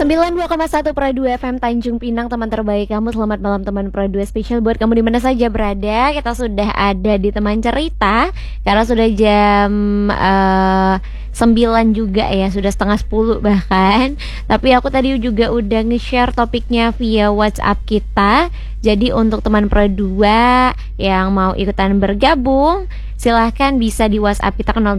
92,1 Pro 2 FM Tanjung Pinang, teman terbaik kamu. Selamat malam teman Pro 2, spesial buat kamu di mana saja berada. Kita sudah ada di teman cerita karena sudah jam 9 juga ya, sudah setengah 10 bahkan. Tapi aku tadi juga udah nge-share topiknya via WhatsApp kita. Jadi untuk teman Pro 2 yang mau ikutan bergabung, silahkan bisa di WhatsApp kita ke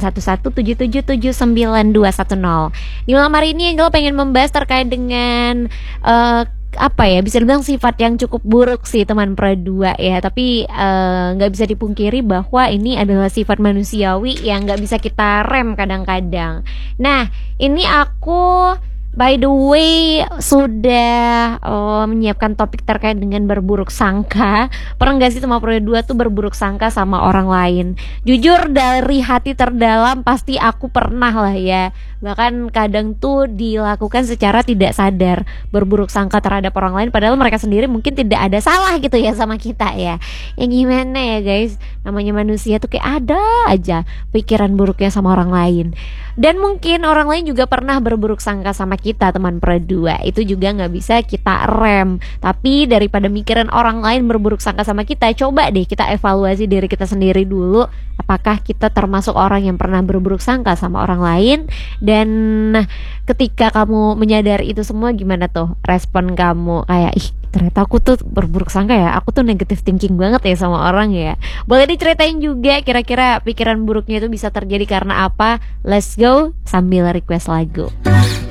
0811777910. Di malam hari ini Angel pengen membahas terkait dengan apa ya, bisa dibilang sifat yang cukup buruk sih teman Pro 2 ya. Tapi nggak bisa dipungkiri bahwa ini adalah sifat manusiawi yang nggak bisa kita rem kadang-kadang. Nah, ini aku by the way sudah menyiapkan topik terkait dengan berburuk sangka. Pernah gak sih sama Pro 2 tuh berburuk sangka sama orang lain? Jujur dari hati terdalam pasti aku pernah lah ya. Bahkan kadang tuh dilakukan secara tidak sadar, berburuk sangka terhadap orang lain padahal mereka sendiri mungkin tidak ada salah gitu ya sama kita ya. Yang gimana ya guys, namanya manusia tuh kayak ada aja pikiran buruknya sama orang lain. Dan mungkin orang lain juga pernah berburuk sangka sama kita teman Pro 2. Itu juga gak bisa kita rem. Tapi daripada mikirin orang lain berburuk sangka sama kita, coba deh kita evaluasi diri kita sendiri dulu. Apakah kita termasuk orang yang pernah berburuk sangka sama orang lain? Dan ketika kamu menyadari itu semua, gimana tuh respon kamu? Kayak ternyata aku tuh berburuk sangka ya, aku tuh negative thinking banget ya sama orang ya. Boleh diceritain juga kira-kira pikiran buruknya itu bisa terjadi karena apa? Let's go sambil request lagu.